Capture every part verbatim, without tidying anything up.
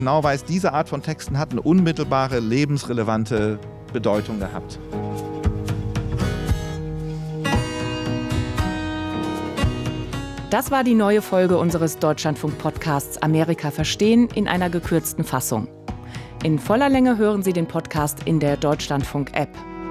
genau weiß, diese Art von Texten hat eine unmittelbare, lebensrelevante Bedeutung gehabt. Das war die neue Folge unseres Deutschlandfunk-Podcasts Amerika verstehen in einer gekürzten Fassung. In voller Länge hören Sie den Podcast in der Deutschlandfunk-App.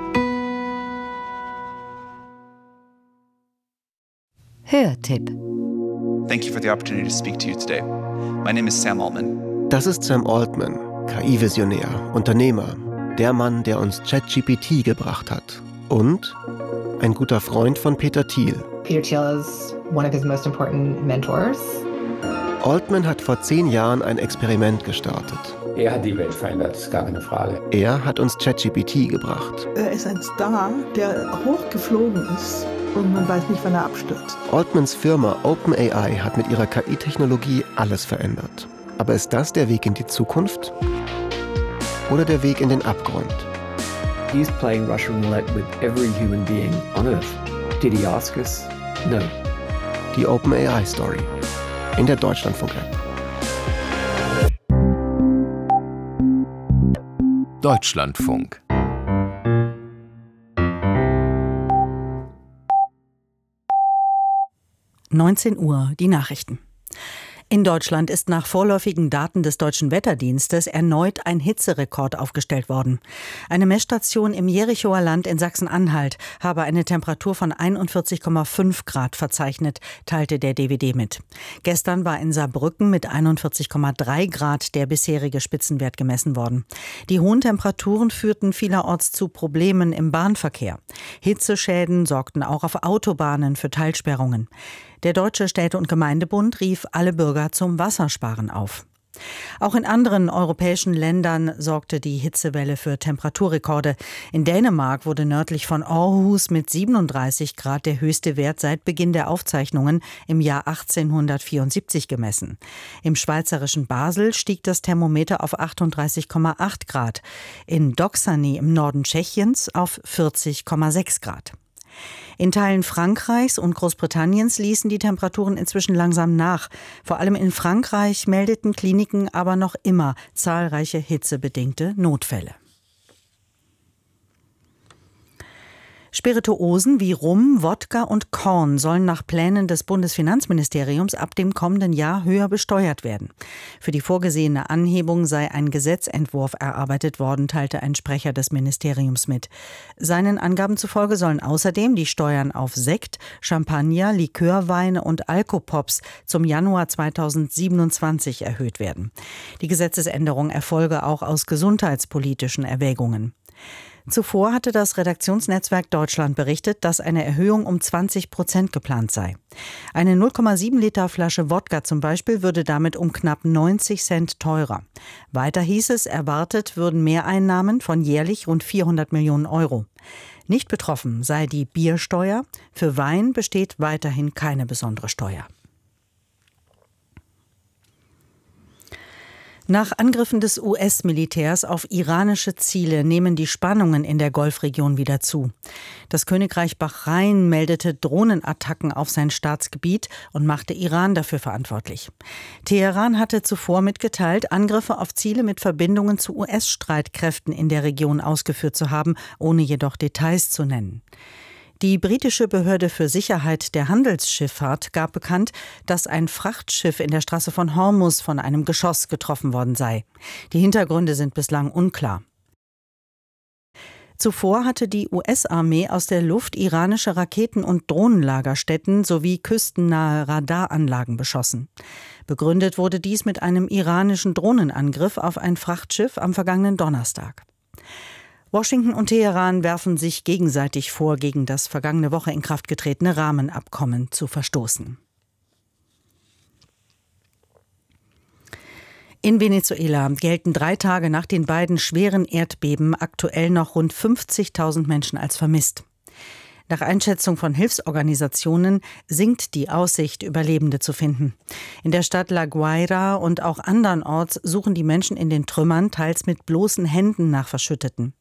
Hörtipp. Thank you for the opportunity to speak to you today. My name is Sam Altman. Das ist Sam Altman, K I-Visionär, Unternehmer, der Mann, der uns ChatGPT gebracht hat. Und ein guter Freund von Peter Thiel. Peter Thiel is one of his most important mentors. Altman hat vor zehn Jahren ein Experiment gestartet. Er hat die Welt verändert, ist gar keine Frage. Er hat uns ChatGPT gebracht. Er ist ein Star, der hochgeflogen ist und man weiß nicht, wann er abstürzt. Altmans Firma OpenAI hat mit ihrer K I-Technologie alles verändert. Aber ist das der Weg in die Zukunft? Oder der Weg in den Abgrund? He's playing Russian roulette with every human being on Earth. Did he ask us? No. Die OpenAI-Story in der Deutschlandfunk-App. Deutschlandfunk. neunzehn Uhr, die Nachrichten. In Deutschland ist nach vorläufigen Daten des Deutschen Wetterdienstes erneut ein Hitzerekord aufgestellt worden. Eine Messstation im Jerichoer Land in Sachsen-Anhalt habe eine Temperatur von einundvierzig Komma fünf Grad verzeichnet, teilte der D W D mit. Gestern war in Saarbrücken mit einundvierzig Komma drei Grad der bisherige Spitzenwert gemessen worden. Die hohen Temperaturen führten vielerorts zu Problemen im Bahnverkehr. Hitzeschäden sorgten auch auf Autobahnen für Teilsperrungen. Der Deutsche Städte- und Gemeindebund rief alle Bürger zum Wassersparen auf. Auch in anderen europäischen Ländern sorgte die Hitzewelle für Temperaturrekorde. In Dänemark wurde nördlich von Aarhus mit siebenunddreißig Grad der höchste Wert seit Beginn der Aufzeichnungen im Jahr achtzehnhundertvierundsiebzig gemessen. Im schweizerischen Basel stieg das Thermometer auf achtunddreißig Komma acht Grad. In Doksany im Norden Tschechiens auf vierzig Komma sechs Grad. In Teilen Frankreichs und Großbritanniens ließen die Temperaturen inzwischen langsam nach. Vor allem in Frankreich meldeten Kliniken aber noch immer zahlreiche hitzebedingte Notfälle. Spirituosen wie Rum, Wodka und Korn sollen nach Plänen des Bundesfinanzministeriums ab dem kommenden Jahr höher besteuert werden. Für die vorgesehene Anhebung sei ein Gesetzentwurf erarbeitet worden, teilte ein Sprecher des Ministeriums mit. Seinen Angaben zufolge sollen außerdem die Steuern auf Sekt, Champagner, Likörweine und Alkopops zum Januar zweitausendsiebenundzwanzig erhöht werden. Die Gesetzesänderung erfolge auch aus gesundheitspolitischen Erwägungen. Zuvor hatte das Redaktionsnetzwerk Deutschland berichtet, dass eine Erhöhung um zwanzig Prozent geplant sei. Eine null Komma sieben Liter Flasche Wodka zum Beispiel würde damit um knapp neunzig Cent teurer. Weiter hieß es, erwartet würden Mehreinnahmen von jährlich rund vierhundert Millionen Euro. Nicht betroffen sei die Biersteuer. Für Wein besteht weiterhin keine besondere Steuer. Nach Angriffen des U S-Militärs auf iranische Ziele nehmen die Spannungen in der Golfregion wieder zu. Das Königreich Bahrain meldete Drohnenattacken auf sein Staatsgebiet und machte Iran dafür verantwortlich. Teheran hatte zuvor mitgeteilt, Angriffe auf Ziele mit Verbindungen zu U S-Streitkräften in der Region ausgeführt zu haben, ohne jedoch Details zu nennen. Die britische Behörde für Sicherheit der Handelsschifffahrt gab bekannt, dass ein Frachtschiff in der Straße von Hormuz von einem Geschoss getroffen worden sei. Die Hintergründe sind bislang unklar. Zuvor hatte die U S-Armee aus der Luft iranische Raketen- und Drohnenlagerstätten sowie küstennahe Radaranlagen beschossen. Begründet wurde dies mit einem iranischen Drohnenangriff auf ein Frachtschiff am vergangenen Donnerstag. Washington und Teheran werfen sich gegenseitig vor, gegen das vergangene Woche in Kraft getretene Rahmenabkommen zu verstoßen. In Venezuela gelten drei Tage nach den beiden schweren Erdbeben aktuell noch rund fünfzigtausend Menschen als vermisst. Nach Einschätzung von Hilfsorganisationen sinkt die Aussicht, Überlebende zu finden. In der Stadt La Guaira und auch andernorts suchen die Menschen in den Trümmern, teils mit bloßen Händen nach Verschütteten.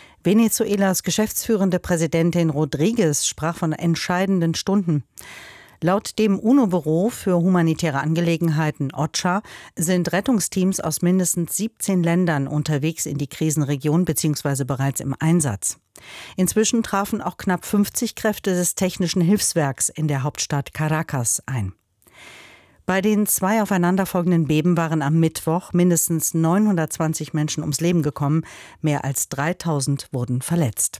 Venezuelas geschäftsführende Präsidentin Rodriguez sprach von entscheidenden Stunden. Laut dem UNO-Büro für humanitäre Angelegenheiten O C H A sind Rettungsteams aus mindestens siebzehn Ländern unterwegs in die Krisenregion bzw. bereits im Einsatz. Inzwischen trafen auch knapp fünfzig Kräfte des Technischen Hilfswerks in der Hauptstadt Caracas ein. Bei den zwei aufeinanderfolgenden Beben waren am Mittwoch mindestens neunhundertzwanzig Menschen ums Leben gekommen, mehr als dreitausend wurden verletzt.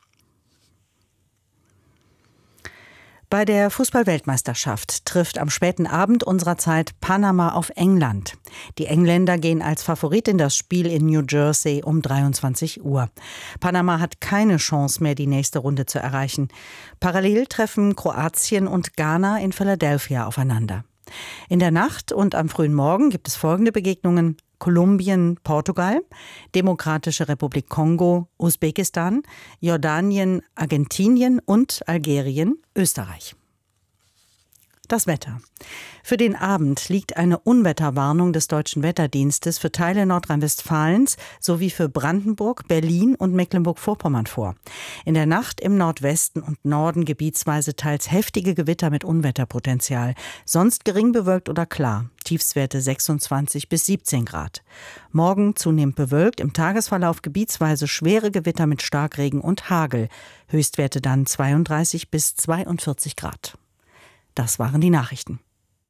Bei der Fußball-Weltmeisterschaft trifft am späten Abend unserer Zeit Panama auf England. Die Engländer gehen als Favorit in das Spiel in New Jersey um dreiundzwanzig Uhr. Panama hat keine Chance mehr, die nächste Runde zu erreichen. Parallel treffen Kroatien und Ghana in Philadelphia aufeinander. In der Nacht und am frühen Morgen gibt es folgende Begegnungen: Kolumbien, Portugal, Demokratische Republik Kongo, Usbekistan, Jordanien, Argentinien und Algerien, Österreich. Das Wetter. Für den Abend liegt eine Unwetterwarnung des Deutschen Wetterdienstes für Teile Nordrhein-Westfalens sowie für Brandenburg, Berlin und Mecklenburg-Vorpommern vor. In der Nacht im Nordwesten und Norden gebietsweise teils heftige Gewitter mit Unwetterpotenzial. Sonst gering bewölkt oder klar. Tiefstwerte sechsundzwanzig bis siebzehn Grad. Morgen zunehmend bewölkt, im Tagesverlauf gebietsweise schwere Gewitter mit Starkregen und Hagel. Höchstwerte dann zweiunddreißig bis zweiundvierzig Grad. Das waren die Nachrichten.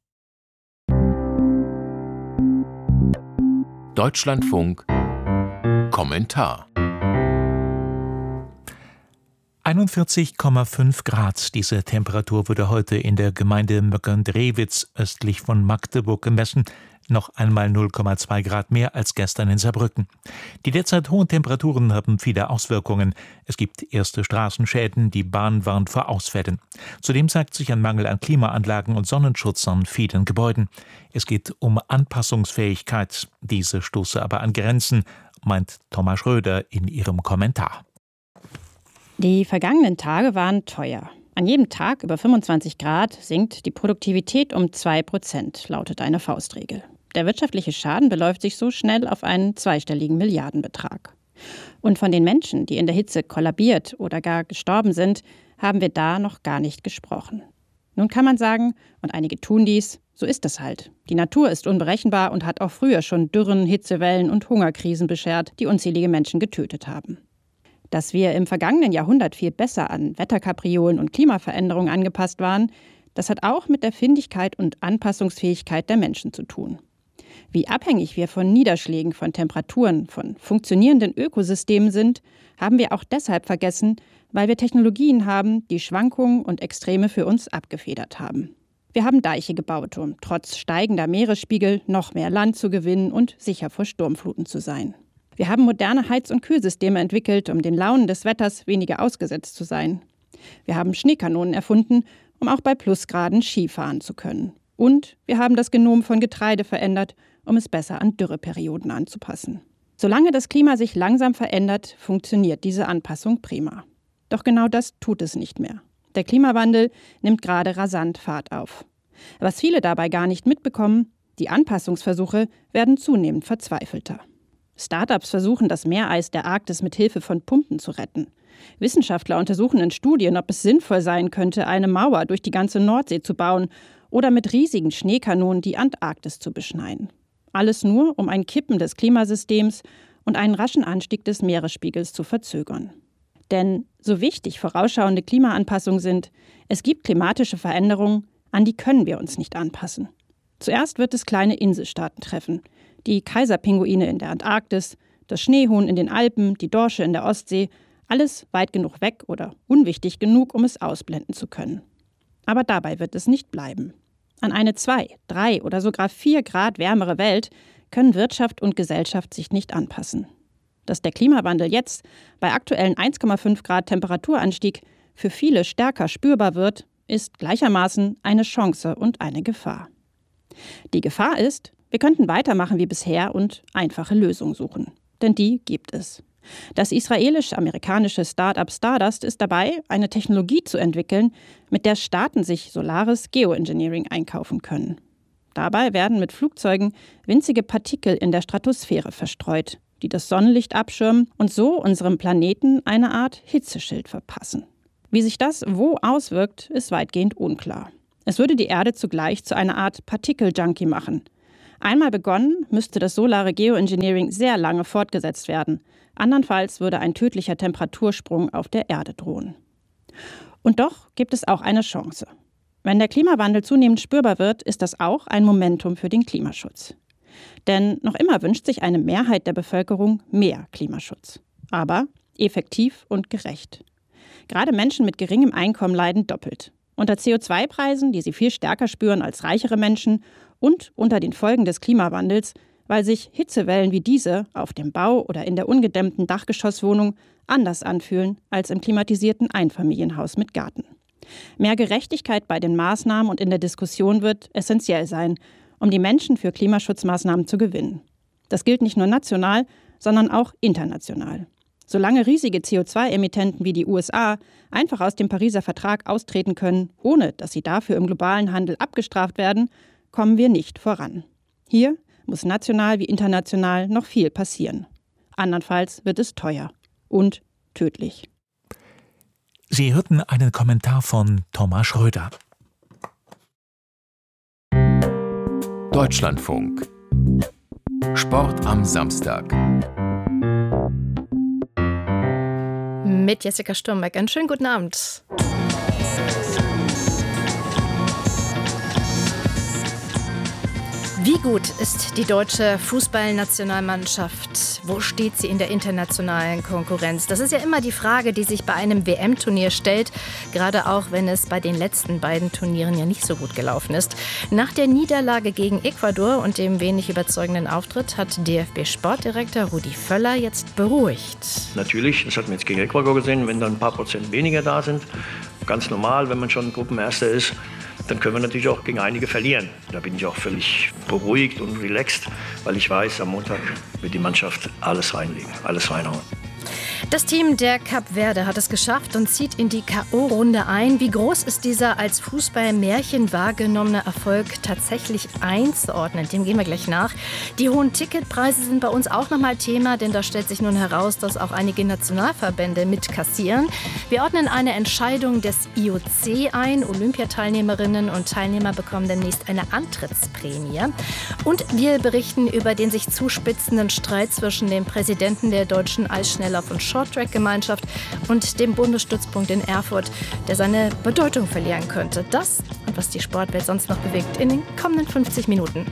Deutschlandfunk Kommentar. einundvierzig Komma fünf Grad. Diese Temperatur wurde heute in der Gemeinde Möckern-Drewitz östlich von Magdeburg gemessen. Noch einmal null Komma zwei Grad mehr als gestern in Saarbrücken. Die derzeit hohen Temperaturen haben viele Auswirkungen. Es gibt erste Straßenschäden, die Bahn warnt vor Ausfällen. Zudem zeigt sich ein Mangel an Klimaanlagen und Sonnenschutz an vielen Gebäuden. Es geht um Anpassungsfähigkeit. Diese stoße aber an Grenzen, meint Thomas Schröder in ihrem Kommentar. Die vergangenen Tage waren teuer. An jedem Tag über fünfundzwanzig Grad sinkt die Produktivität um zwei Prozent, lautet eine Faustregel. Der wirtschaftliche Schaden beläuft sich so schnell auf einen zweistelligen Milliardenbetrag. Und von den Menschen, die in der Hitze kollabiert oder gar gestorben sind, haben wir da noch gar nicht gesprochen. Nun kann man sagen, und einige tun dies, so ist es halt. Die Natur ist unberechenbar und hat auch früher schon Dürren, Hitzewellen und Hungerkrisen beschert, die unzählige Menschen getötet haben. Dass wir im vergangenen Jahrhundert viel besser an Wetterkapriolen und Klimaveränderungen angepasst waren, das hat auch mit der Findigkeit und Anpassungsfähigkeit der Menschen zu tun. Wie abhängig wir von Niederschlägen, von Temperaturen, von funktionierenden Ökosystemen sind, haben wir auch deshalb vergessen, weil wir Technologien haben, die Schwankungen und Extreme für uns abgefedert haben. Wir haben Deiche gebaut, um trotz steigender Meeresspiegel noch mehr Land zu gewinnen und sicher vor Sturmfluten zu sein. Wir haben moderne Heiz- und Kühlsysteme entwickelt, um den Launen des Wetters weniger ausgesetzt zu sein. Wir haben Schneekanonen erfunden, um auch bei Plusgraden Skifahren zu können. Und wir haben das Genom von Getreide verändert, um es besser an Dürreperioden anzupassen. Solange das Klima sich langsam verändert, funktioniert diese Anpassung prima. Doch genau das tut es nicht mehr. Der Klimawandel nimmt gerade rasant Fahrt auf. Was viele dabei gar nicht mitbekommen, die Anpassungsversuche werden zunehmend verzweifelter. Startups versuchen, das Meereis der Arktis mit Hilfe von Pumpen zu retten. Wissenschaftler untersuchen in Studien, ob es sinnvoll sein könnte, eine Mauer durch die ganze Nordsee zu bauen oder mit riesigen Schneekanonen die Antarktis zu beschneien. Alles nur, um ein Kippen des Klimasystems und einen raschen Anstieg des Meeresspiegels zu verzögern. Denn so wichtig vorausschauende Klimaanpassungen sind, es gibt klimatische Veränderungen, an die können wir uns nicht anpassen. Zuerst wird es kleine Inselstaaten treffen, die Kaiserpinguine in der Antarktis, das Schneehuhn in den Alpen, die Dorsche in der Ostsee, alles weit genug weg oder unwichtig genug, um es ausblenden zu können. Aber dabei wird es nicht bleiben. An eine zwei, drei oder sogar vier Grad wärmere Welt können Wirtschaft und Gesellschaft sich nicht anpassen. Dass der Klimawandel jetzt bei aktuellen eins Komma fünf Grad Temperaturanstieg für viele stärker spürbar wird, ist gleichermaßen eine Chance und eine Gefahr. Die Gefahr ist, wir könnten weitermachen wie bisher und einfache Lösungen suchen. Denn die gibt es. Das israelisch-amerikanische Start-up Stardust ist dabei, eine Technologie zu entwickeln, mit der Staaten sich solares Geoengineering einkaufen können. Dabei werden mit Flugzeugen winzige Partikel in der Stratosphäre verstreut, die das Sonnenlicht abschirmen und so unserem Planeten eine Art Hitzeschild verpassen. Wie sich das wo auswirkt, ist weitgehend unklar. Es würde die Erde zugleich zu einer Art Partikel-Junkie machen. Einmal begonnen, müsste das solare Geoengineering sehr lange fortgesetzt werden. Andernfalls würde ein tödlicher Temperatursprung auf der Erde drohen. Und doch gibt es auch eine Chance. Wenn der Klimawandel zunehmend spürbar wird, ist das auch ein Momentum für den Klimaschutz. Denn noch immer wünscht sich eine Mehrheit der Bevölkerung mehr Klimaschutz. Aber effektiv und gerecht. Gerade Menschen mit geringem Einkommen leiden doppelt. Unter C O zwei Preisen, die sie viel stärker spüren als reichere Menschen, und unter den Folgen des Klimawandels, weil sich Hitzewellen wie diese auf dem Bau oder in der ungedämmten Dachgeschosswohnung anders anfühlen als im klimatisierten Einfamilienhaus mit Garten. Mehr Gerechtigkeit bei den Maßnahmen und in der Diskussion wird essentiell sein, um die Menschen für Klimaschutzmaßnahmen zu gewinnen. Das gilt nicht nur national, sondern auch international. Solange riesige C O zwei Emittenten wie die U S A einfach aus dem Pariser Vertrag austreten können, ohne dass sie dafür im globalen Handel abgestraft werden, kommen wir nicht voran. Hier muss national wie international noch viel passieren. Andernfalls wird es teuer und tödlich. Sie hörten einen Kommentar von Thomas Schröder. Deutschlandfunk. Sport am Samstag. Mit Jessica Sturmbeck. Einen schönen guten Abend. Wie gut ist die deutsche Fußballnationalmannschaft? Wo steht sie in der internationalen Konkurrenz? Das ist ja immer die Frage, die sich bei einem W M-Turnier stellt, gerade auch wenn es bei den letzten beiden Turnieren ja nicht so gut gelaufen ist. Nach der Niederlage gegen Ecuador und dem wenig überzeugenden Auftritt hat D F B-Sportdirektor Rudi Völler jetzt beruhigt. Natürlich, das hat man jetzt gegen Ecuador gesehen, wenn dann ein paar Prozent weniger da sind. Ganz normal, wenn man schon Gruppenerster ist. Dann können wir natürlich auch gegen einige verlieren. Da bin ich auch völlig beruhigt und relaxed, weil ich weiß, am Montag wird die Mannschaft alles reinlegen, alles reinhauen. Das Team der Kap Verde hat es geschafft und zieht in die K O-Runde ein. Wie groß ist dieser als Fußballmärchen wahrgenommene Erfolg tatsächlich einzuordnen? Dem gehen wir gleich nach. Die hohen Ticketpreise sind bei uns auch nochmal Thema, denn da stellt sich nun heraus, dass auch einige Nationalverbände mitkassieren. Wir ordnen eine Entscheidung des I O C ein. Olympiateilnehmerinnen und Teilnehmer bekommen demnächst eine Antrittsprämie. Und wir berichten über den sich zuspitzenden Streit zwischen dem Präsidenten der deutschen Eisschnelllauf- und Shorttrack-Gemeinschaft und dem Bundesstützpunkt in Erfurt, der seine Bedeutung verlieren könnte. Das und was die Sportwelt sonst noch bewegt in den kommenden fünfzig Minuten.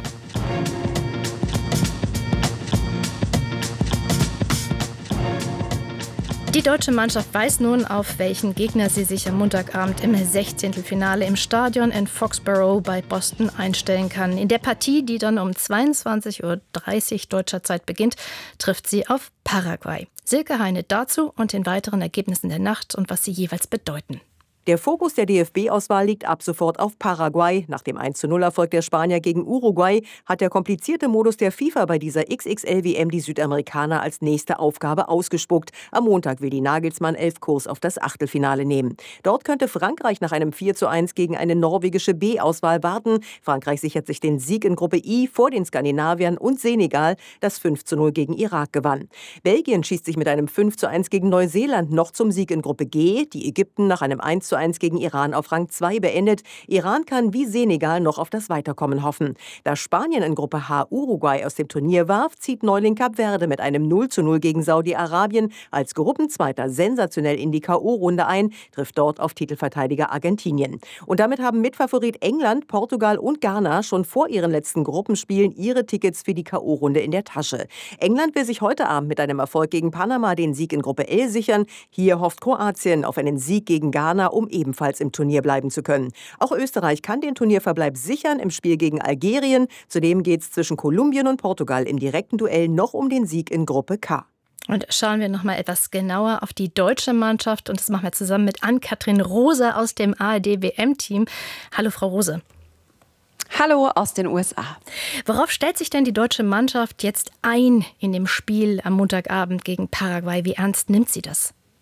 Die deutsche Mannschaft weiß nun, auf welchen Gegner sie sich am Montagabend im Sechzehntelfinale im Stadion in Foxborough bei Boston einstellen kann. In der Partie, die dann um zweiundzwanzig Uhr dreißig deutscher Zeit beginnt, trifft sie auf Paraguay. Silke Heine dazu und den weiteren Ergebnissen der Nacht und was sie jeweils bedeuten. Der Fokus der D F B-Auswahl liegt ab sofort auf Paraguay. Nach dem eins zu null Erfolg der Spanier gegen Uruguay hat der komplizierte Modus der FIFA bei dieser X X L W M die Südamerikaner als nächste Aufgabe ausgespuckt. Am Montag will die Nagelsmann-Elf Kurs auf das Achtelfinale nehmen. Dort könnte Frankreich nach einem vier zu eins gegen eine norwegische B-Auswahl warten. Frankreich sichert sich den Sieg in Gruppe I vor den Skandinaviern und Senegal, das fünf zu null gegen Irak gewann. Belgien schießt sich mit einem fünf zu eins gegen Neuseeland noch zum Sieg in Gruppe G. Die Ägypten nach einem eins zu eins gegen Iran auf Rang zwei beendet. Iran kann wie Senegal noch auf das Weiterkommen hoffen. Da Spanien in Gruppe H Uruguay aus dem Turnier warf, zieht Neuling Kap Verde mit einem null zu null gegen Saudi-Arabien als Gruppenzweiter sensationell in die K O-Runde ein, trifft dort auf Titelverteidiger Argentinien. Und damit haben Mitfavorit England, Portugal und Ghana schon vor ihren letzten Gruppenspielen ihre Tickets für die K O-Runde in der Tasche. England will sich heute Abend mit einem Erfolg gegen Panama den Sieg in Gruppe L sichern. Hier hofft Kroatien auf einen Sieg gegen Ghana, um ebenfalls im Turnier bleiben zu können. Auch Österreich kann den Turnierverbleib sichern im Spiel gegen Algerien. Zudem geht es zwischen Kolumbien und Portugal im direkten Duell noch um den Sieg in Gruppe K. Und schauen wir noch mal etwas genauer auf die deutsche Mannschaft. Und das machen wir zusammen mit Ann-Kathrin Rose aus dem A R D W M-Team. Hallo, Frau Rose. Hallo aus den U S A. Worauf stellt sich denn die deutsche Mannschaft jetzt ein in dem Spiel am Montagabend gegen Paraguay? Wie ernst nimmt sie das?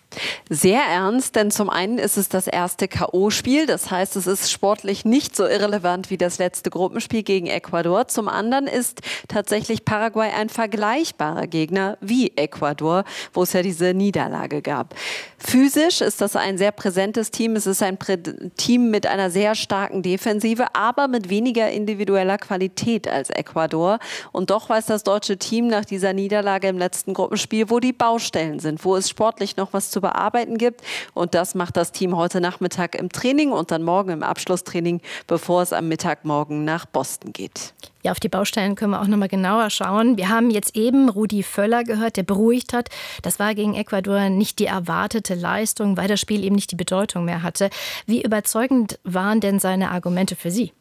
Sehr ernst, denn zum einen ist es das erste K O-Spiel, das heißt, es ist sportlich nicht so irrelevant wie das letzte Gruppenspiel gegen Ecuador. Zum anderen ist tatsächlich Paraguay ein vergleichbarer Gegner wie Ecuador, wo es ja diese Niederlage gab. Physisch ist das ein sehr präsentes Team, es ist ein Prä- Team mit einer sehr starken Defensive, aber mit weniger individueller Qualität als Ecuador. Und doch weiß das deutsche Team nach dieser Niederlage im letzten Gruppenspiel, wo die Baustellen sind, wo es sportlich noch was zu bearbeiten gibt. Und das macht das Team heute Nachmittag im Training und dann morgen im Abschlusstraining, bevor es am Mittagmorgen nach Boston geht. Ja, auf die Baustellen können wir auch noch mal genauer schauen. Wir haben jetzt eben Rudi Völler gehört, der beruhigt hat. Das war gegen Ecuador nicht die erwartete Leistung, weil das Spiel eben nicht die Bedeutung mehr hatte. Wie überzeugend waren denn seine Argumente für Sie?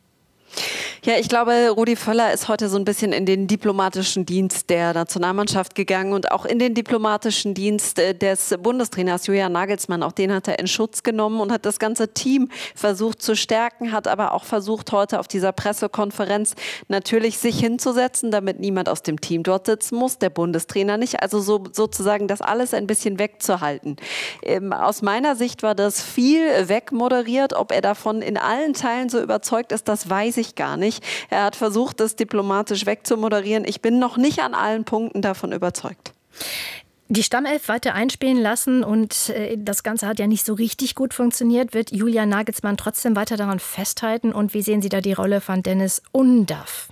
Ja, ich glaube, Rudi Völler ist heute so ein bisschen in den diplomatischen Dienst der Nationalmannschaft gegangen und auch in den diplomatischen Dienst des Bundestrainers Julian Nagelsmann. Auch den hat er in Schutz genommen und hat das ganze Team versucht zu stärken, hat aber auch versucht, heute auf dieser Pressekonferenz natürlich sich hinzusetzen, damit niemand aus dem Team dort sitzen muss, der Bundestrainer nicht. Also so, sozusagen das alles ein bisschen wegzuhalten. Ähm, aus meiner Sicht war das viel wegmoderiert. Ob er davon in allen Teilen so überzeugt ist, das weiß ich gar nicht. Er hat versucht, das diplomatisch wegzumoderieren. Ich bin noch nicht an allen Punkten davon überzeugt. Die Stammelf weiter einspielen lassen und äh, das Ganze hat ja nicht so richtig gut funktioniert. Wird Julian Nagelsmann trotzdem weiter daran festhalten? Und wie sehen Sie da die Rolle von Dennis Undav?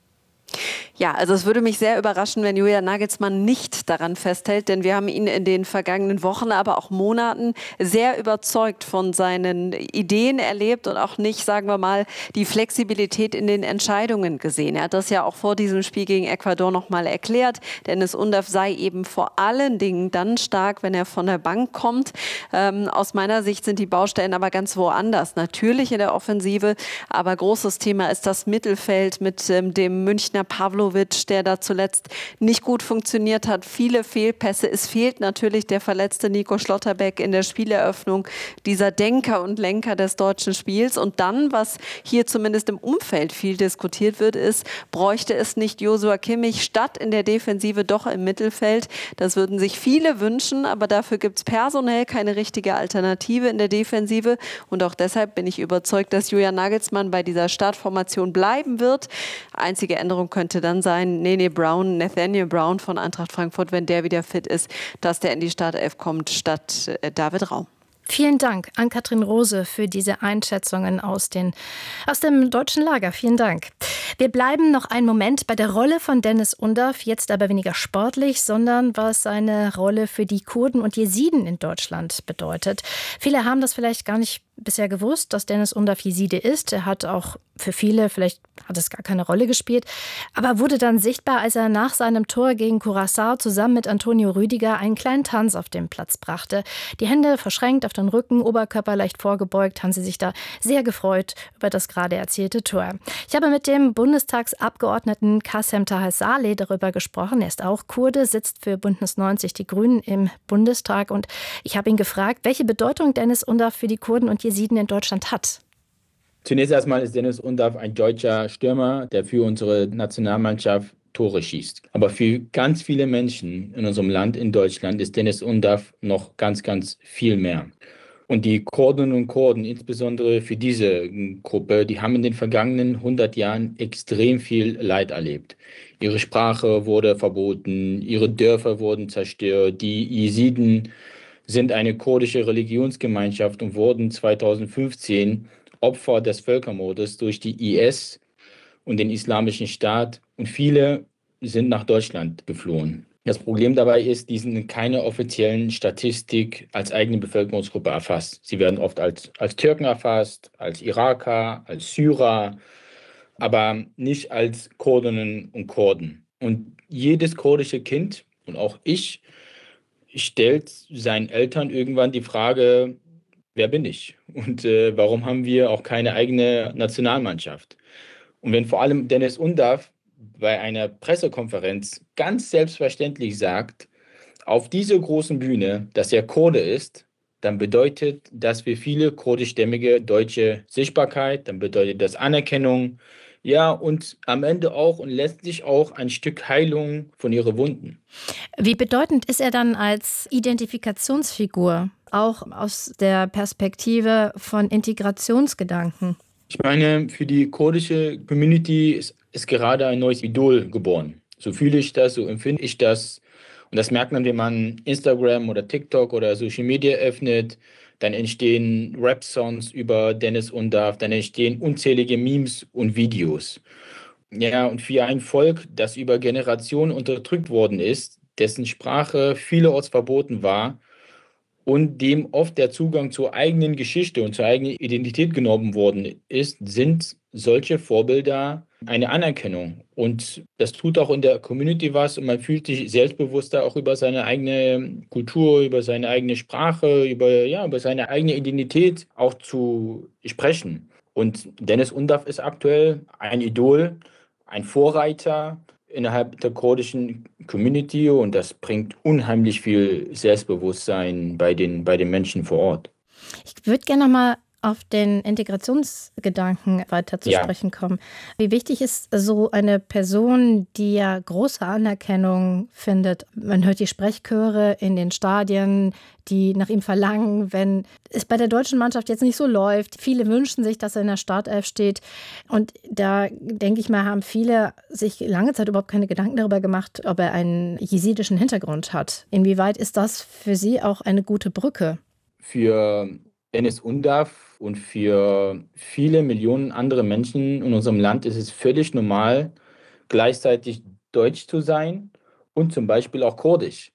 Ja, also es würde mich sehr überraschen, wenn Julian Nagelsmann nicht daran festhält, denn wir haben ihn in den vergangenen Wochen, aber auch Monaten sehr überzeugt von seinen Ideen erlebt und auch nicht, sagen wir mal, die Flexibilität in den Entscheidungen gesehen. Er hat das ja auch vor diesem Spiel gegen Ecuador noch mal erklärt. Dennis Undav sei eben vor allen Dingen dann stark, wenn er von der Bank kommt. Ähm, aus meiner Sicht sind die Baustellen aber ganz woanders. Natürlich in der Offensive, aber großes Thema ist das Mittelfeld mit ähm, dem Münchner Pavlovic, der da zuletzt nicht gut funktioniert hat. Viele Fehlpässe. Es fehlt natürlich der verletzte Nico Schlotterbeck in der Spieleröffnung, dieser Denker und Lenker des deutschen Spiels. Und dann, was hier zumindest im Umfeld viel diskutiert wird, ist, bräuchte es nicht Joshua Kimmich statt in der Defensive doch im Mittelfeld? Das würden sich viele wünschen, aber dafür gibt es personell keine richtige Alternative in der Defensive. Und auch deshalb bin ich überzeugt, dass Julian Nagelsmann bei dieser Startformation bleiben wird. Einzige Änderung könnte dann sein, Nene Brown, Nathaniel Brown von Eintracht Frankfurt, wenn der wieder fit ist, dass der in die Startelf kommt statt äh, David Raum. Vielen Dank an Katrin Rose für diese Einschätzungen aus, den, aus dem deutschen Lager. Vielen Dank. Wir bleiben noch einen Moment bei der Rolle von Dennis Undav, jetzt aber weniger sportlich, sondern was seine Rolle für die Kurden und Jesiden in Deutschland bedeutet. Viele haben das vielleicht gar nicht bisher gewusst, dass Dennis Undav Jeside ist. Er hat auch für viele, vielleicht hat es gar keine Rolle gespielt, aber wurde dann sichtbar, als er nach seinem Tor gegen Curaçao zusammen mit Antonio Rüdiger einen kleinen Tanz auf den Platz brachte. Die Hände verschränkt auf den Rücken, Oberkörper leicht vorgebeugt, haben sie sich da sehr gefreut über das gerade erzielte Tor. Ich habe mit dem Bundestagsabgeordneten Kassem Taher Saleh darüber gesprochen. Er ist auch Kurde, sitzt für Bündnis neunzig Die Grünen im Bundestag und ich habe ihn gefragt, welche Bedeutung Dennis Undav für die Kurden und Jesiden in Deutschland hat. Zunächst erstmal ist Dennis Undav ein deutscher Stürmer, der für unsere Nationalmannschaft Tore schießt. Aber für ganz viele Menschen in unserem Land, in Deutschland, ist Dennis Undav noch ganz, ganz viel mehr. Und die Kurdinnen und Kurden, insbesondere für diese Gruppe, die haben in den vergangenen hundert Jahren extrem viel Leid erlebt. Ihre Sprache wurde verboten, ihre Dörfer wurden zerstört, die Jesiden sind eine kurdische Religionsgemeinschaft und wurden zweitausendfünfzehn Opfer des Völkermordes durch die I S und den Islamischen Staat und viele sind nach Deutschland geflohen. Das Problem dabei ist, die sind in keiner offiziellen Statistik als eigene Bevölkerungsgruppe erfasst. Sie werden oft als, als Türken erfasst, als Iraker, als Syrer, aber nicht als Kurdinnen und Kurden. Und jedes kurdische Kind und auch ich stellt seinen Eltern irgendwann die Frage, wer bin ich? Und äh, warum haben wir auch keine eigene Nationalmannschaft? Und wenn vor allem Dennis Undav bei einer Pressekonferenz ganz selbstverständlich sagt, auf dieser großen Bühne, dass er Kurde ist, dann bedeutet das für viele kurdischstämmige Deutsche Sichtbarkeit, dann bedeutet das Anerkennung, Ja, und am Ende auch und letztlich auch ein Stück Heilung von ihren Wunden. Wie bedeutend ist er dann als Identifikationsfigur, auch aus der Perspektive von Integrationsgedanken? Ich meine, für die kurdische Community ist, ist gerade ein neues Idol geboren. So fühle ich das, so empfinde ich das. Und das merkt man, wenn man Instagram oder TikTok oder Social Media öffnet. Dann entstehen Rap-Songs über Deniz Undav, dann entstehen unzählige Memes und Videos. Ja, und für ein Volk, das über Generationen unterdrückt worden ist, dessen Sprache vielerorts verboten war und dem oft der Zugang zur eigenen Geschichte und zur eigenen Identität genommen worden ist, sind solche Vorbilder eine Anerkennung. Und das tut auch in der Community was und man fühlt sich selbstbewusster auch über seine eigene Kultur, über seine eigene Sprache, über, ja, über seine eigene Identität auch zu sprechen. Und Deniz Undav ist aktuell ein Idol, ein Vorreiter innerhalb der kurdischen Community und das bringt unheimlich viel Selbstbewusstsein bei den, bei den Menschen vor Ort. Ich würde gerne noch mal auf den Integrationsgedanken weiter zu ja. sprechen kommen. Wie wichtig ist so eine Person, die ja große Anerkennung findet? Man hört die Sprechchöre in den Stadien, die nach ihm verlangen, wenn es bei der deutschen Mannschaft jetzt nicht so läuft. Viele wünschen sich, dass er in der Startelf steht. Und da, denke ich mal, haben viele sich lange Zeit überhaupt keine Gedanken darüber gemacht, ob er einen jesidischen Hintergrund hat. Inwieweit ist das für Sie auch eine gute Brücke? Für Deniz Undav und für viele Millionen andere Menschen in unserem Land ist es völlig normal, gleichzeitig deutsch zu sein und zum Beispiel auch kurdisch.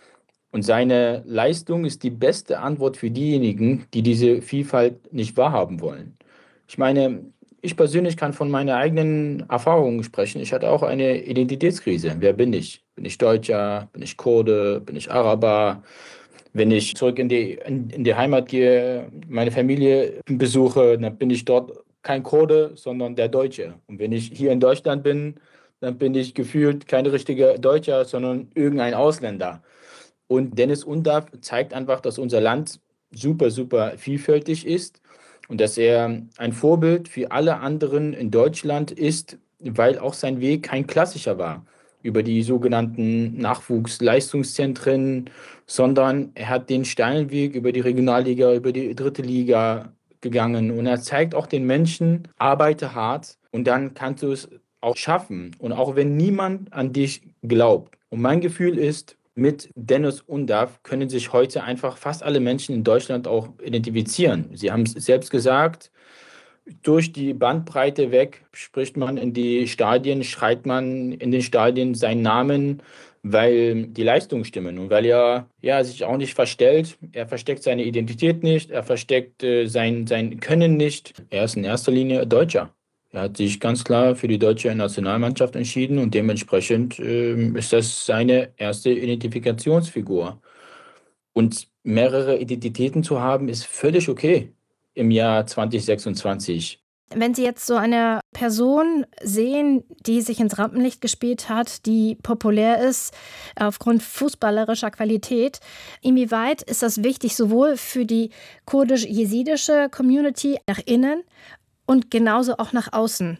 Und seine Leistung ist die beste Antwort für diejenigen, die diese Vielfalt nicht wahrhaben wollen. Ich meine, ich persönlich kann von meiner eigenen Erfahrung sprechen. Ich hatte auch eine Identitätskrise. Wer bin ich? Bin ich Deutscher? Bin ich Kurde? Bin ich Araber? Wenn ich zurück in die, in, in die Heimat gehe, meine Familie besuche, dann bin ich dort kein Kurde, sondern der Deutsche. Und wenn ich hier in Deutschland bin, dann bin ich gefühlt kein richtiger Deutscher, sondern irgendein Ausländer. Und Deniz Undav zeigt einfach, dass unser Land super, super vielfältig ist und dass er ein Vorbild für alle anderen in Deutschland ist, weil auch sein Weg kein klassischer war über die sogenannten Nachwuchsleistungszentren, sondern er hat den steilen Weg über die Regionalliga, über die dritte Liga gegangen. Und er zeigt auch den Menschen, arbeite hart und dann kannst du es auch schaffen. Und auch wenn niemand an dich glaubt. Und mein Gefühl ist, mit Deniz Undav können sich heute einfach fast alle Menschen in Deutschland auch identifizieren. Sie haben es selbst gesagt, durch die Bandbreite weg spricht man in die Stadien, schreit man in den Stadien seinen Namen, weil die Leistungen stimmen und weil er ja, sich auch nicht verstellt. Er versteckt seine Identität nicht, er versteckt äh, sein, sein Können nicht. Er ist in erster Linie Deutscher. Er hat sich ganz klar für die deutsche Nationalmannschaft entschieden und dementsprechend äh, ist das seine erste Identifikationsfigur. Und mehrere Identitäten zu haben, ist völlig okay im Jahr zwanzig sechsundzwanzig. Wenn Sie jetzt so eine Person sehen, die sich ins Rampenlicht gespielt hat, die populär ist aufgrund fußballerischer Qualität, inwieweit ist das wichtig, sowohl für die kurdisch-jesidische Community nach innen und genauso auch nach außen?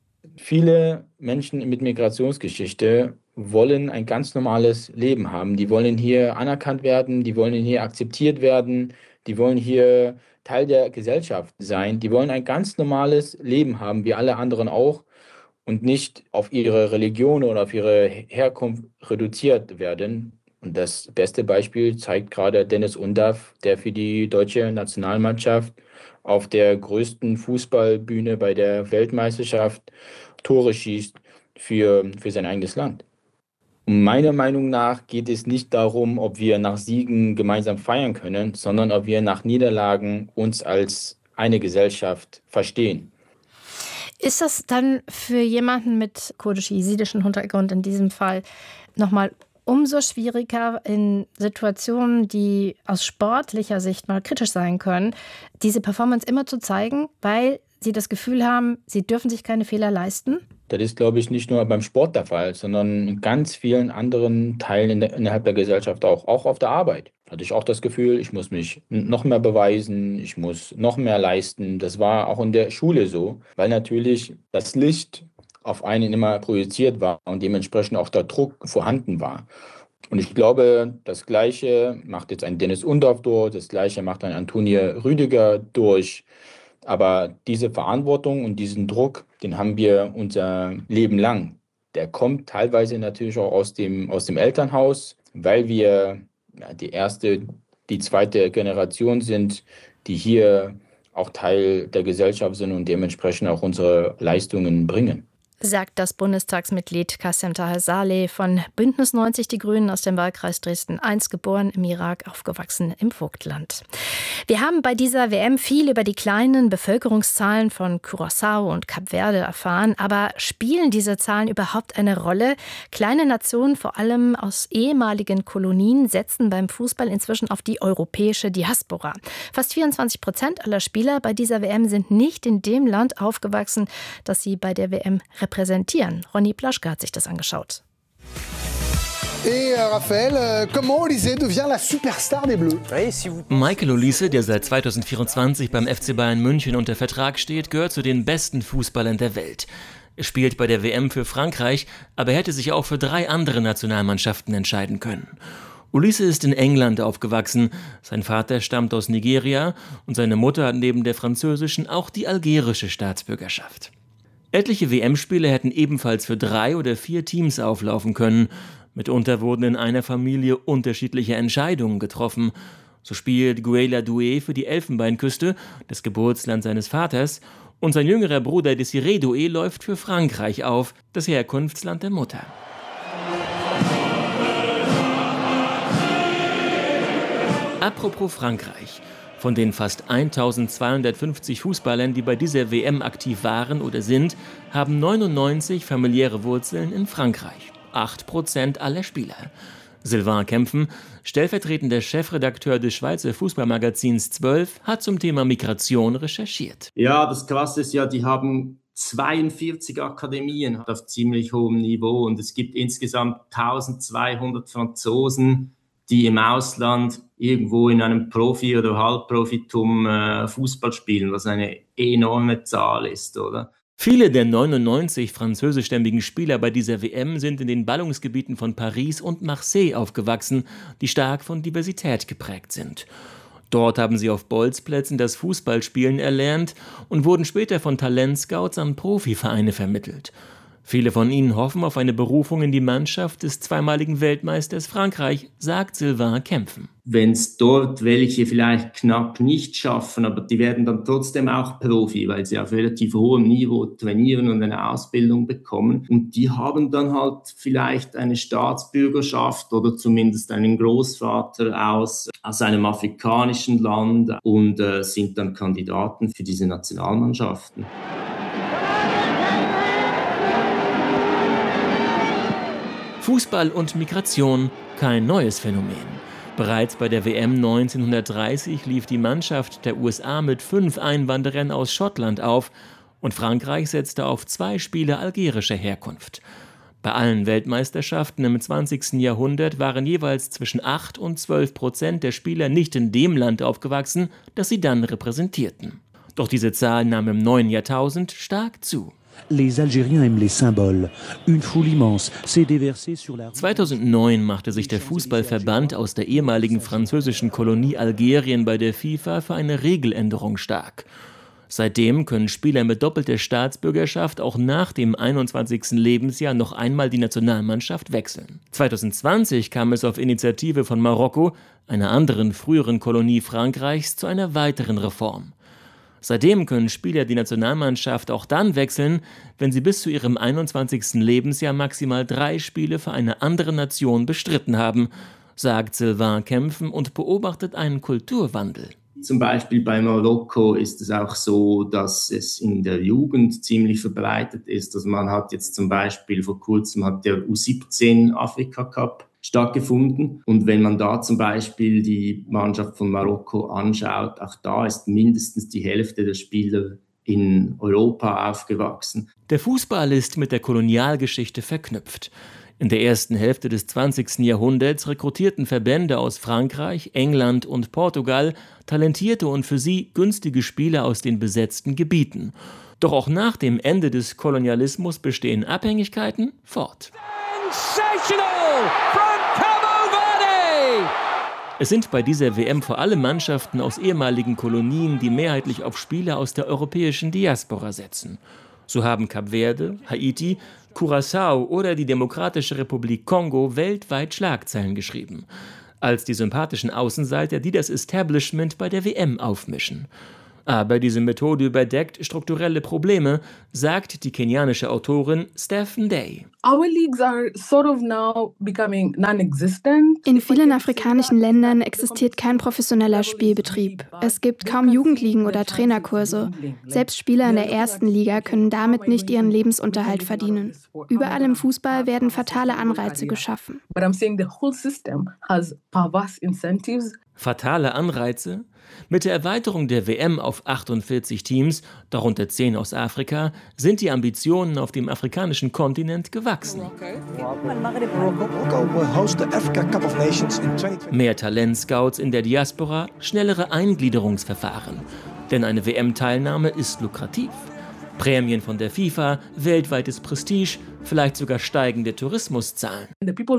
Viele Menschen mit Migrationsgeschichte wollen ein ganz normales Leben haben. Die wollen hier anerkannt werden, die wollen hier akzeptiert werden, die wollen hier Teil der Gesellschaft sein. Die wollen ein ganz normales Leben haben, wie alle anderen auch, und nicht auf ihre Religion oder auf ihre Herkunft reduziert werden. Und das beste Beispiel zeigt gerade Deniz Undav, der für die deutsche Nationalmannschaft auf der größten Fußballbühne bei der Weltmeisterschaft Tore schießt für, für sein eigenes Land. Und meiner Meinung nach geht es nicht darum, ob wir nach Siegen gemeinsam feiern können, sondern ob wir nach Niederlagen uns als eine Gesellschaft verstehen. Ist das dann für jemanden mit kurdisch-jesidischen Hintergrund in diesem Fall nochmal umso schwieriger in Situationen, die aus sportlicher Sicht mal kritisch sein können, diese Performance immer zu zeigen, weil Sie das Gefühl haben, Sie dürfen sich keine Fehler leisten? Das ist, glaube ich, nicht nur beim Sport der Fall, sondern in ganz vielen anderen Teilen in der, innerhalb der Gesellschaft auch, auch auf der Arbeit. hatte ich auch das Gefühl, ich muss mich noch mehr beweisen, ich muss noch mehr leisten. Das war auch in der Schule so, weil natürlich das Licht auf einen immer projiziert war und dementsprechend auch der Druck vorhanden war. Und ich glaube, das Gleiche macht jetzt ein Dennis Undorf durch, das Gleiche macht ein Antonia Rüdiger durch. Aber diese Verantwortung und diesen Druck, den haben wir unser Leben lang. Der kommt teilweise natürlich auch aus dem, aus dem Elternhaus, weil wir ja, die erste, die zweite Generation sind, die hier auch Teil der Gesellschaft sind und dementsprechend auch unsere Leistungen bringen. Sagt das Bundestagsmitglied Kassem Taher Saleh von Bündnis neunzig Die Grünen aus dem Wahlkreis Dresden eins, geboren im Irak, aufgewachsen im Vogtland. Wir haben bei dieser W M viel über die kleinen Bevölkerungszahlen von Curaçao und Kap Verde erfahren, aber spielen diese Zahlen überhaupt eine Rolle? Kleine Nationen, vor allem aus ehemaligen Kolonien, setzen beim Fußball inzwischen auf die europäische Diaspora. Fast vierundzwanzig Prozent aller Spieler bei dieser W M sind nicht in dem Land aufgewachsen, das sie bei der W M repräsentieren. Präsentieren. Ronny Plaschke hat sich das angeschaut. Michael Olise, der seit zweitausendvierundzwanzig beim F C Bayern München unter Vertrag steht, gehört zu den besten Fußballern der Welt. Er spielt bei der W M für Frankreich, aber er hätte sich auch für drei andere Nationalmannschaften entscheiden können. Olise ist in England aufgewachsen, sein Vater stammt aus Nigeria und seine Mutter hat neben der französischen auch die algerische Staatsbürgerschaft. Etliche W M-Spiele hätten ebenfalls für drei oder vier Teams auflaufen können. Mitunter wurden in einer Familie unterschiedliche Entscheidungen getroffen. So spielt Guéla Doué für die Elfenbeinküste, das Geburtsland seines Vaters, und sein jüngerer Bruder Désiré Doué läuft für Frankreich auf, das Herkunftsland der Mutter. Apropos Frankreich. Von den fast eintausendzweihundertfünfzig Fußballern, die bei dieser W M aktiv waren oder sind, haben neunundneunzig familiäre Wurzeln in Frankreich. acht Prozent aller Spieler. Sylvain Kempfen, stellvertretender Chefredakteur des Schweizer Fußballmagazins zwölf, hat zum Thema Migration recherchiert. Ja, das Krasse ist ja, die haben zweiundvierzig Akademien auf ziemlich hohem Niveau und es gibt insgesamt eintausendzweihundert Franzosen, die im Ausland irgendwo in einem Profi- oder Halbprofitum äh, Fußball spielen, was eine enorme Zahl ist, oder? Viele der neunundneunzig französischstämmigen Spieler bei dieser W M sind in den Ballungsgebieten von Paris und Marseille aufgewachsen, die stark von Diversität geprägt sind. Dort haben sie auf Bolzplätzen das Fußballspielen erlernt und wurden später von Talentscouts an Profivereine vermittelt. Viele von ihnen hoffen auf eine Berufung in die Mannschaft des zweimaligen Weltmeisters Frankreich, sagt Sylvain Kempfen. Wenn es dort welche vielleicht knapp nicht schaffen, aber die werden dann trotzdem auch Profi, weil sie auf relativ hohem Niveau trainieren und eine Ausbildung bekommen. Und die haben dann halt vielleicht eine Staatsbürgerschaft oder zumindest einen Großvater aus, aus einem afrikanischen Land und äh, sind dann Kandidaten für diese Nationalmannschaften. Fußball und Migration, kein neues Phänomen. Bereits bei der W M neunzehnhundertdreißig lief die Mannschaft der U S A mit fünf Einwanderern aus Schottland auf und Frankreich setzte auf zwei Spieler algerischer Herkunft. Bei allen Weltmeisterschaften im zwanzigsten Jahrhundert waren jeweils zwischen acht und zwölf Prozent der Spieler nicht in dem Land aufgewachsen, das sie dann repräsentierten. Doch diese Zahl nahm im neuen Jahrtausend stark zu. zweitausendneun machte sich der Fußballverband aus der ehemaligen französischen Kolonie Algerien bei der FIFA für eine Regeländerung stark. Seitdem können Spieler mit doppelter Staatsbürgerschaft auch nach dem einundzwanzigsten Lebensjahr noch einmal die Nationalmannschaft wechseln. zweitausendzwanzig kam es auf Initiative von Marokko, einer anderen früheren Kolonie Frankreichs, zu einer weiteren Reform. Seitdem können Spieler die Nationalmannschaft auch dann wechseln, wenn sie bis zu ihrem einundzwanzigsten Lebensjahr maximal drei Spiele für eine andere Nation bestritten haben, sagt Sylvain Kempfen und beobachtet einen Kulturwandel. Zum Beispiel bei Marokko ist es auch so, dass es in der Jugend ziemlich verbreitet ist. Also man hat jetzt zum Beispiel vor kurzem hat der U siebzehn Afrika Cup stattgefunden. Und wenn man da zum Beispiel die Mannschaft von Marokko anschaut, auch da ist mindestens die Hälfte der Spieler in Europa aufgewachsen. Der Fußball ist mit der Kolonialgeschichte verknüpft. In der ersten Hälfte des zwanzigsten Jahrhunderts rekrutierten Verbände aus Frankreich, England und Portugal talentierte und für sie günstige Spieler aus den besetzten Gebieten. Doch auch nach dem Ende des Kolonialismus bestehen Abhängigkeiten fort. Sensational from Cabo Verde! Es sind bei dieser W M vor allem Mannschaften aus ehemaligen Kolonien, die mehrheitlich auf Spieler aus der europäischen Diaspora setzen. So haben Kap Verde, Haiti, Curaçao oder die Demokratische Republik Kongo weltweit Schlagzeilen geschrieben, als die sympathischen Außenseiter, die das Establishment bei der W M aufmischen. Aber diese Methode überdeckt strukturelle Probleme, sagt die kenianische Autorin Stephen Day. In vielen afrikanischen Ländern existiert kein professioneller Spielbetrieb. Es gibt kaum Jugendligen oder Trainerkurse. Selbst Spieler in der ersten Liga können damit nicht ihren Lebensunterhalt verdienen. Überall im Fußball werden fatale Anreize geschaffen. Fatale Anreize? Mit der Erweiterung der W M auf achtundvierzig Teams, darunter zehn aus Afrika, sind die Ambitionen auf dem afrikanischen Kontinent gewachsen. Mehr Talentscouts in der Diaspora, schnellere Eingliederungsverfahren. Denn eine W M-Teilnahme ist lukrativ. Prämien von der FIFA, weltweites Prestige, vielleicht sogar steigende Tourismuszahlen.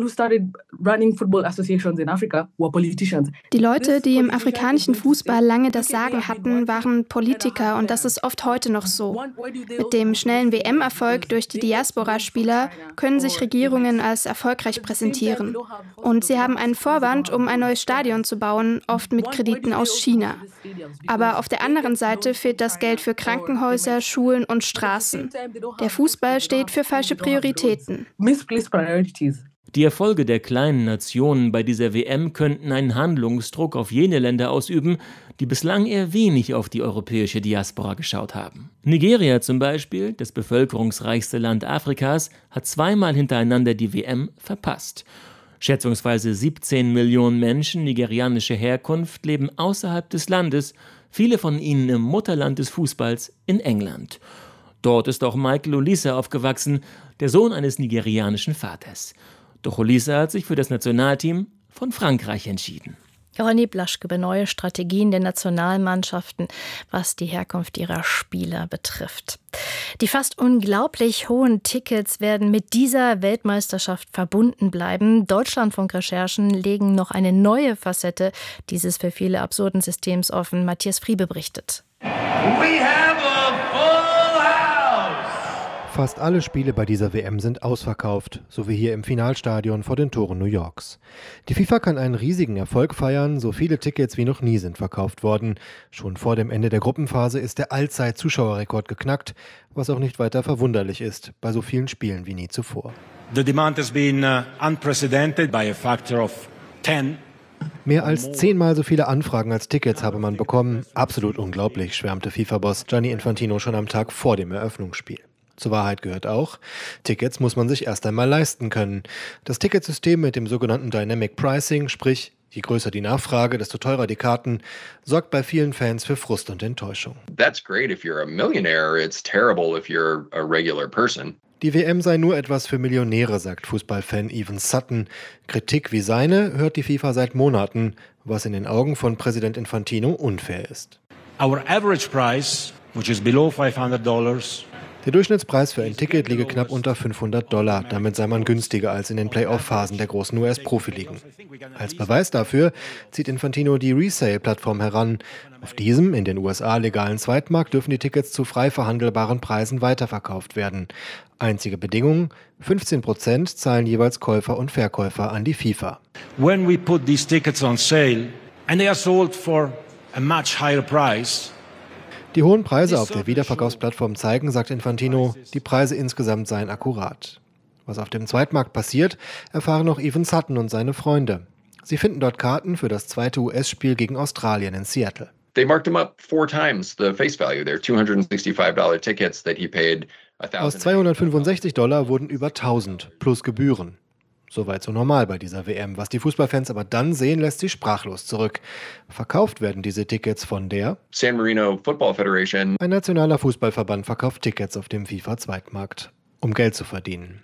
Die Leute, die im afrikanischen Fußball lange das Sagen hatten, waren Politiker und das ist oft heute noch so. Mit dem schnellen W M-Erfolg durch die Diaspora-Spieler können sich Regierungen als erfolgreich präsentieren. Und sie haben einen Vorwand, um ein neues Stadion zu bauen, oft mit Krediten aus China. Aber auf der anderen Seite fehlt das Geld für Krankenhäuser, Schulen und Straßen. Der Fußball steht für falsche Prioritäten. Die Erfolge der kleinen Nationen bei dieser W M könnten einen Handlungsdruck auf jene Länder ausüben, die bislang eher wenig auf die europäische Diaspora geschaut haben. Nigeria zum Beispiel, das bevölkerungsreichste Land Afrikas, hat zweimal hintereinander die W M verpasst. Schätzungsweise siebzehn Millionen Menschen nigerianischer Herkunft leben außerhalb des Landes, viele von ihnen im Mutterland des Fußballs in England. Dort ist auch Michael Olise aufgewachsen, der Sohn eines nigerianischen Vaters. Doch Olise hat sich für das Nationalteam von Frankreich entschieden. Ronny Blaschke über neue Strategien der Nationalmannschaften, was die Herkunft ihrer Spieler betrifft. Die fast unglaublich hohen Tickets werden mit dieser Weltmeisterschaft verbunden bleiben. Deutschlandfunk-Recherchen legen noch eine neue Facette dieses für viele absurden Systems offen. Matthias Friebe berichtet. We have a full house. Fast alle Spiele bei dieser W M sind ausverkauft, so wie hier im Finalstadion vor den Toren New Yorks. Die FIFA kann einen riesigen Erfolg feiern, so viele Tickets wie noch nie sind verkauft worden. Schon vor dem Ende der Gruppenphase ist der Allzeit-Zuschauerrekord geknackt, was auch nicht weiter verwunderlich ist, bei so vielen Spielen wie nie zuvor. The demand has been uh, unprecedented by a factor of ten. Mehr als zehnmal so viele Anfragen als Tickets habe man bekommen. Absolut unglaublich, schwärmte FIFA-Boss Gianni Infantino schon am Tag vor dem Eröffnungsspiel. Zur Wahrheit gehört auch, Tickets muss man sich erst einmal leisten können. Das Ticketsystem mit dem sogenannten Dynamic Pricing, sprich, je größer die Nachfrage, desto teurer die Karten, sorgt bei vielen Fans für Frust und Enttäuschung. That's great if you're a millionaire, it's terrible if you're a regular person. Die W M sei nur etwas für Millionäre, sagt Fußballfan Evan Sutton. Kritik wie seine hört die FIFA seit Monaten, was in den Augen von Präsident Infantino unfair ist. Our average price, which is below five hundred dollars. Der Durchschnittspreis für ein Ticket liege knapp unter fünfhundert Dollar. Damit sei man günstiger als in den Playoff-Phasen der großen U S-Profiligen. Als Beweis dafür zieht Infantino die Resale-Plattform heran. Auf diesem, in den U S A legalen Zweitmarkt, dürfen die Tickets zu frei verhandelbaren Preisen weiterverkauft werden. Einzige Bedingung, fünfzehn Prozent zahlen jeweils Käufer und Verkäufer an die FIFA. When we put these tickets on sale and they are sold for a much higher price. Die hohen Preise auf der Wiederverkaufsplattform zeigen, sagt Infantino, die Preise insgesamt seien akkurat. Was auf dem Zweitmarkt passiert, erfahren auch Evan Sutton und seine Freunde. Sie finden dort Karten für das zweite U S-Spiel gegen Australien in Seattle. They marked them up four times the face value. They're two hundred sixty-five dollars tickets that he paid. Aus zweihundertfünfundsechzig Dollar wurden über tausend plus Gebühren. Soweit so normal bei dieser W M. Was die Fußballfans aber dann sehen, lässt sie sprachlos zurück. Verkauft werden diese Tickets von der San Marino Football Federation. Ein nationaler Fußballverband verkauft Tickets auf dem FIFA-Zweitmarkt, um Geld zu verdienen.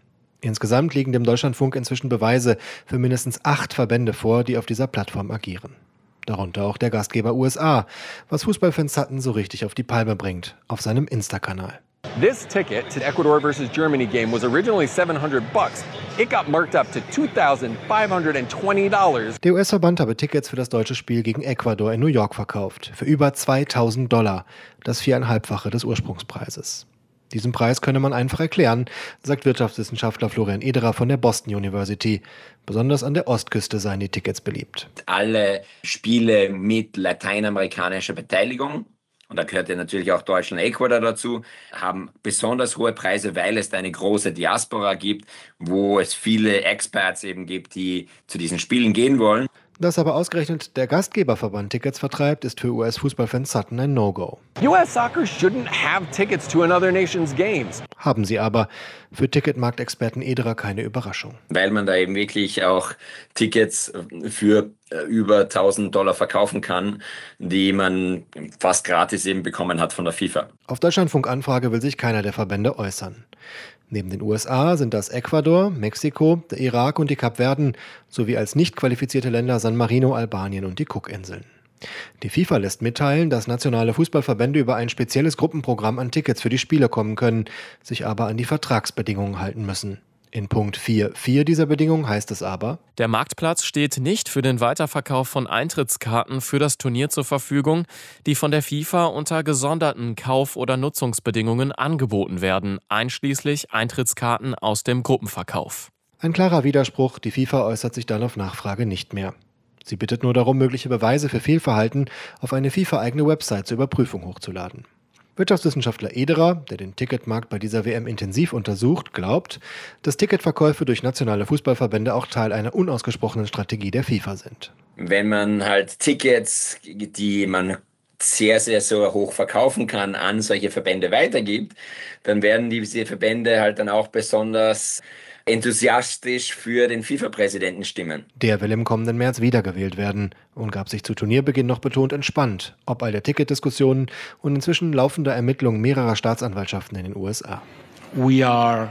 Insgesamt liegen dem Deutschlandfunk inzwischen Beweise für mindestens acht Verbände vor, die auf dieser Plattform agieren. Darunter auch der Gastgeber U S A, was Fußballfans Sutton so richtig auf die Palme bringt, auf seinem Insta-Kanal. This ticket to the Ecuador versus Germany game was originally seven hundred bucks. It got marked up to two thousand five hundred twenty dollars. Der U S-Verband habe Tickets für das deutsche Spiel gegen Ecuador in New York verkauft, für über zweitausend Dollar, das viereinhalbfache des Ursprungspreises. Diesen Preis könne man einfach erklären, sagt Wirtschaftswissenschaftler Florian Ederer von der Boston University. Besonders an der Ostküste seien die Tickets beliebt. Alle Spiele mit lateinamerikanischer Beteiligung, und da gehört ja natürlich auch Deutschland, Ecuador dazu, haben besonders hohe Preise, weil es da eine große Diaspora gibt, wo es viele Expats eben gibt, die zu diesen Spielen gehen wollen. Dass aber ausgerechnet der Gastgeberverband Tickets vertreibt, ist für U S-Fußballfans Sutton ein No-Go. U S soccer shouldn't have tickets to another nation's games. Haben sie aber. Für Ticketmarktexperten Ederer keine Überraschung. Weil man da eben wirklich auch Tickets für über tausend Dollar verkaufen kann, die man fast gratis eben bekommen hat von der FIFA. Auf Deutschlandfunk-Anfrage will sich keiner der Verbände äußern. Neben den U S A sind das Ecuador, Mexiko, der Irak und die Kapverden, sowie als nicht qualifizierte Länder San Marino, Albanien und die Cookinseln. Die FIFA lässt mitteilen, dass nationale Fußballverbände über ein spezielles Gruppenprogramm an Tickets für die Spiele kommen können, sich aber an die Vertragsbedingungen halten müssen. In Punkt vier Punkt vier dieser Bedingung heißt es aber: Der Marktplatz steht nicht für den Weiterverkauf von Eintrittskarten für das Turnier zur Verfügung, die von der FIFA unter gesonderten Kauf- oder Nutzungsbedingungen angeboten werden, einschließlich Eintrittskarten aus dem Gruppenverkauf. Ein klarer Widerspruch, die FIFA äußert sich dann auf Nachfrage nicht mehr. Sie bittet nur darum, mögliche Beweise für Fehlverhalten auf eine FIFA-eigene Website zur Überprüfung hochzuladen. Wirtschaftswissenschaftler Ederer, der den Ticketmarkt bei dieser W M intensiv untersucht, glaubt, dass Ticketverkäufe durch nationale Fußballverbände auch Teil einer unausgesprochenen Strategie der FIFA sind. Wenn man halt Tickets, die man sehr, sehr so hoch verkaufen kann, an solche Verbände weitergibt, dann werden diese Verbände halt dann auch besonders enthusiastisch für den FIFA-Präsidenten stimmen. Der will im kommenden März wiedergewählt werden und gab sich zu Turnierbeginn noch betont entspannt, ob all der Ticketdiskussionen und inzwischen laufender Ermittlungen mehrerer Staatsanwaltschaften in den U S A. We are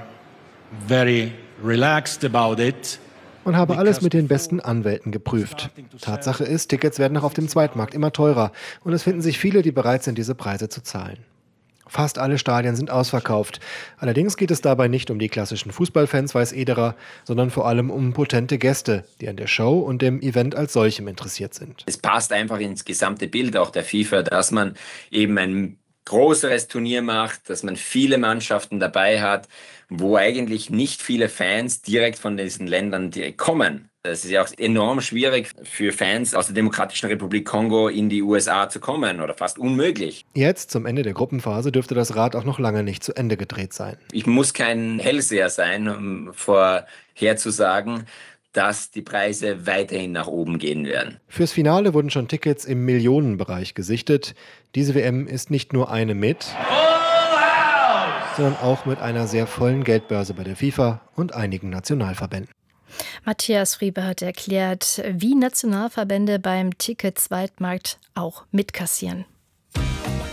very relaxed about it. Man habe alles mit den besten Anwälten geprüft. Tatsache ist, Tickets werden auch auf dem Zweitmarkt immer teurer und es finden sich viele, die bereit sind, diese Preise zu zahlen. Fast alle Stadien sind ausverkauft. Allerdings geht es dabei nicht um die klassischen Fußballfans, weiß Ederer, sondern vor allem um potente Gäste, die an der Show und dem Event als solchem interessiert sind. Es passt einfach ins gesamte Bild auch der FIFA, dass man eben ein größeres Turnier macht, dass man viele Mannschaften dabei hat, wo eigentlich nicht viele Fans direkt von diesen Ländern direkt kommen. Es ist ja auch enorm schwierig für Fans aus der Demokratischen Republik Kongo in die U S A zu kommen oder fast unmöglich. Jetzt, zum Ende der Gruppenphase, dürfte das Rad auch noch lange nicht zu Ende gedreht sein. Ich muss kein Hellseher sein, um vorherzusagen, dass die Preise weiterhin nach oben gehen werden. Fürs Finale wurden schon Tickets im Millionenbereich gesichtet. Diese W M ist nicht nur eine mit, sondern auch mit einer sehr vollen Geldbörse bei der FIFA und einigen Nationalverbänden. Matthias Friebe hat erklärt, wie Nationalverbände beim Ticket-Zweitmarkt auch mitkassieren.